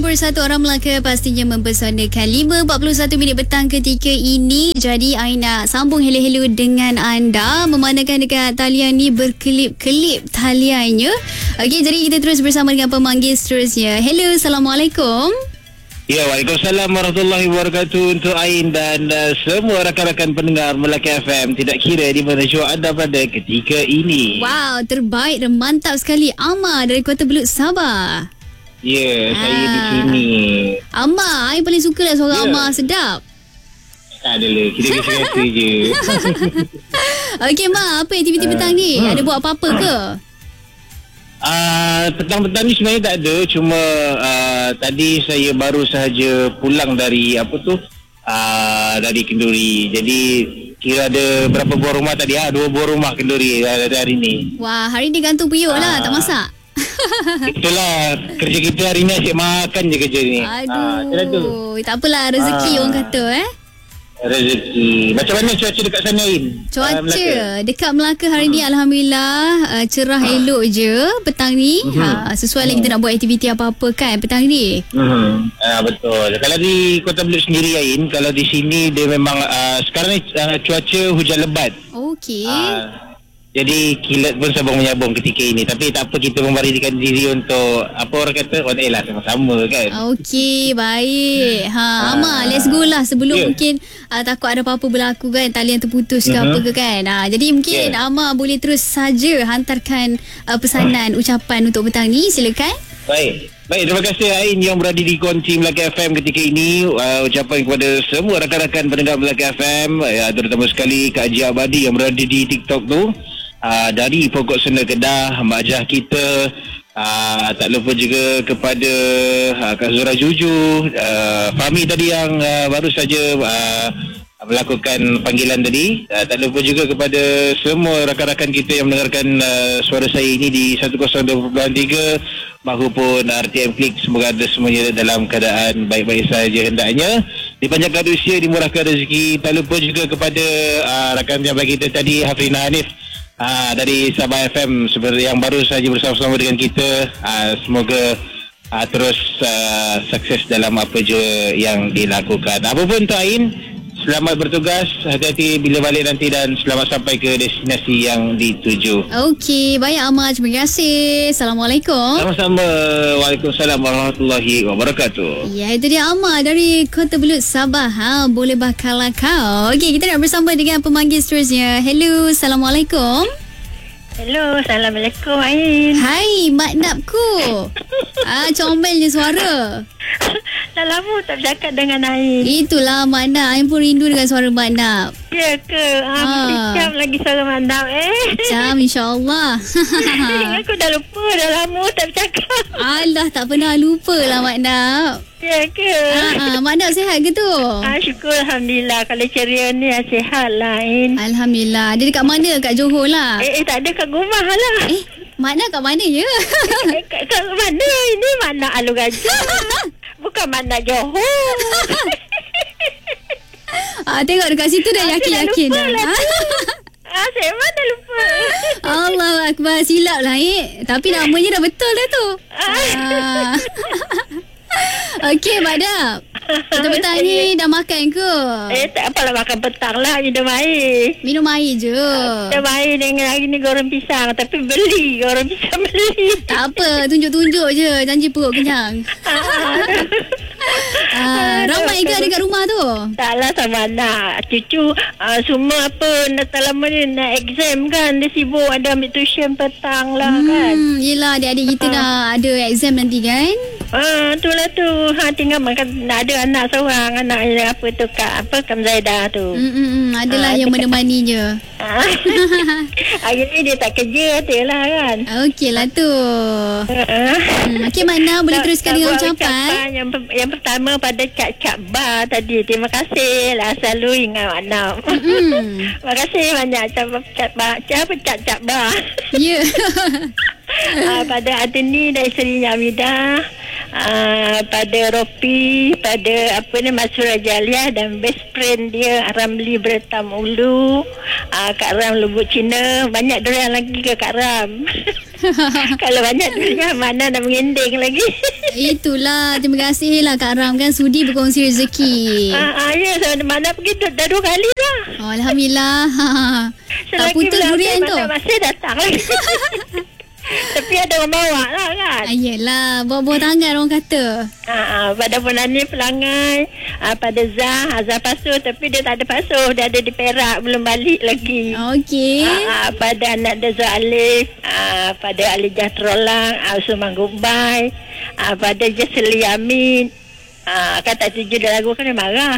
satu orang Melaka pastinya mempesonakan. 5:41 minit petang ketika ini. Jadi I nak sambung hello-hello dengan anda. Memandangkan dekat talian ni berkelip-kelip taliannya. Okey, jadi kita terus bersama dengan pemanggil seterusnya. Hello, Assalamualaikum. Ya, Waalaikumsalam warahmatullahi wabarakatuh untuk Ain dan semua rakan-rakan pendengar Melaka FM. Tidak kira di mana jua anda pada ketika ini. Wow, terbaik dan mantap sekali. Amar dari Kota Belud, Sabah. Ya, saya di sini. Amar, I paling suka lah suara Amar, sedap. Tak adalah, kita biasa-biasa je. Okey, Ma, apa aktiviti petang ni? Ada buat apa-apa ke? Petang-petang ni sebenarnya tak ada. Cuma tadi saya baru sahaja pulang dari dari Kenduri. Jadi kira ada berapa buah rumah tadi? 2 buah rumah Kenduri hari ni. Wah, hari ni gantung puyuk lah, tak masak. Itulah kerja kita hari ni, asyik makan je kerja ni. Aduh, tak apalah, rezeki orang kata rezeki. Macam mana cuaca dekat sana, Ain? Cuaca Melaka? dekat Melaka hari ni Alhamdulillah cerah elok je petang ni. Sesuai lah kita nak buat aktiviti apa-apa kan petang ni. Betul. Kalau di Kota Belud sendiri, Ain, kalau di sini dia memang sekarang ni cuaca hujan lebat. Okey. Jadi kilat pun sabung menyabung ketika ini. Tapi tak apa, kita memarikan diri untuk apa orang kata, lah sama-sama kan. Okey, baik. Amar, let's go lah sebelum mungkin takut ada apa-apa berlaku kan, talian terputus ke apa ke kan. Jadi mungkin Amar boleh terus saja hantarkan pesanan ucapan untuk petang ni, silakan. Baik, terima kasih Ain yang berada di konci Melaka FM ketika ini. Ucapan kepada semua rakan-rakan pendengar Melaka FM, terutama sekali Kak Haji Abadi yang berada di TikTok tu. Dari Pokok Sena Kedah, Mak Jah kita, tak lupa juga kepada Kak Zura Juju, Fahmi tadi yang baru saja melakukan panggilan tadi. Tak lupa juga kepada semua rakan-rakan kita yang mendengarkan suara saya ini di 102.3 mahupun RTM Klik. Semoga anda semuanya dalam keadaan baik-baik saja hendaknya, dipanjangkan usia, dimurahkan rezeki. Tak lupa juga kepada rakan yang bagi kita tadi, Hafrina Hanif dari Sabah FM seperti yang baru saja bersama-sama dengan kita. Semoga terus sukses dalam apa je yang dilakukan. Apapun tu, Ain, selamat bertugas, hati-hati bila balik nanti dan selamat sampai ke destinasi yang dituju. Okey, baik Amar, terima kasih. Assalamualaikum. Sama-sama. Waalaikumsalam warahmatullahi wabarakatuh. Ya, itu dia Amar dari Kota Belud, Sabah. Boleh bakal kau. Okey, kita nak bersama dengan pemanggil seterusnya. Hello, Assalamualaikum. Hello, Assalamualaikum, Ain. Hai, Mak Napku. Comel je suara. Dah lama tak bercakap dengan Ain. Itulah Mak Nap, Ain pun rindu dengan suara Mak Nap. Ya ke? Macam lagi suara Mak Nap Macam, insyaAllah. Aku dah lupa, dah lama tak bercakap. Alah, tak pernah lupa lah Mak Nap. Ya ke? Mak Nap sihat ke tu? Syukur Alhamdulillah. Kalau ceria ni sihat lah, Ain. Alhamdulillah. Dia dekat mana? Kat Johor lah? Tak ada, kat rumah lah. Mak Nap kat mana je? Kat mana? Ini Mak Nap Alur Gajah. Bukan Mak Nap Johor. Tengok dekat situ dah yakin-yakin dah. Saya mana lupa. Allah Akbar, silap lah tapi namanya dah betul dah tu. Okey, Mak Nap, petang-petang ni dah makan ke? Tak apalah, makan petang lah. Minum air. Minum air je. Minum air dengan hari ni goreng pisang. Tapi beli, goreng pisang beli. Tak apa, tunjuk-tunjuk je. Janji perut kenyang. Ramai ke dekat rumah tu? Taklah, sama anak cucu. Semua tak lama ni nak exam kan. Dia sibuk ada ambil tuition petang lah kan. Yelah, adik-adik kita dah ada exam nanti kan. Itulah tu. Tinggal makan. Nak ada anak seorang. Anak apa tu, Kam Zaidah tu. Adalah yang menemaninya. Hari ni dia tak kerja, lah kan. Okey lah tu. Okey, Mana boleh teruskan dengan ucapan. Yang pertama pada Cak Bar tadi. Terima kasih lah, selalu ingat anak. Terima kasih banyak Cak Bar. Ya. Pada Adeni dan isterinya Amidah, pada Ropi, pada Masura Jaliah dan best friend dia Ramli Bertam Ulu, Kak Ram Lubuk Cina. Banyak durian lagi ke Kak Ram. Kalau banyak duitnya mana nak mengending lagi. Itulah, terima kasih lah Kak Ram kan sudi berkongsi rezeki. Ya, so mana pergi dah 2 kali dah. Oh, Alhamdulillah. Tak putus durian tu. Masih datang lagi. Tapi ada orang bawa lah kan. Yelah, bawa-bawa tangan orang kata. Pada Punani Pelangai, pada Zah Pasu, tapi dia tak ada Pasu, dia ada di Perak, belum balik lagi. Okey. Pada anak dia Zah Alif, pada Ali Jahtrolang, Usman Gubai, pada Jasli Amin. Kata tuju dia lagu kan dia marah.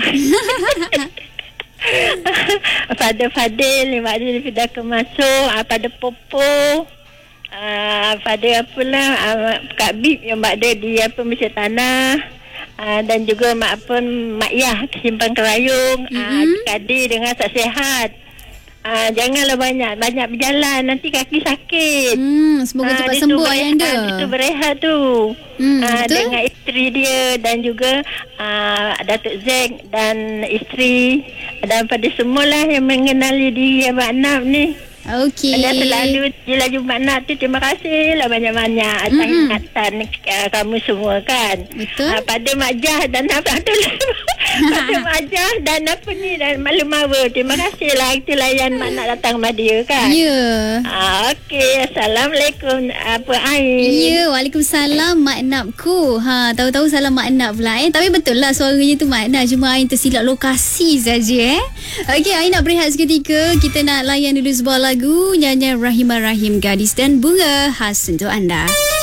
Pada Fadil, Mak dia pindah ke masuk, pada Popo. Pada apalah Kak Bib yang mak dia di Mesir Tanah, dan juga mak Yah Simpan Kerayung, Kadir dengan tak sihat. Janganlah banyak berjalan, nanti kaki sakit. Semoga cepat sembuh ayanda. Itu berehat tu. Dengan isteri dia dan juga Datuk Zek dan isteri, dan pada semualah yang mengenali diri Abang Nap ni. Okey. Anda selalu Jila Jumat tu, terima kasih lah banyak-banyak atas ingatan kamu semua kan. Betul. Pada Mak Jah dan apa tu lah. Pada Mak Jah dan apa ni, dan Malu Mawa, terima kasih lah itu layan Mak nak datang sama dia kan. Ya. Okey, Assalamualaikum apa Ain. Ya, Waalaikumsalam Mak Napku. Tahu-tahu salam Mak Nap pula Tapi betul lah suaranya tu Mak Nap, cuma Ain tersilap lokasi saja Okey, Ain nak berehat seketika. Kita nak layan dulu sebuah lagu nyanyian Rahimah Rahim, Gadis dan Bunga, khas untuk anda.